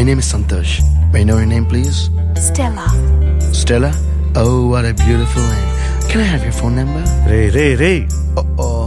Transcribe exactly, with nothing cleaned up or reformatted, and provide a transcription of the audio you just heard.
name is Santosh. May I know your name, please? Stella. Stella? Oh, what a beautiful name. Can I have your phone number? Ray ray ray Oh,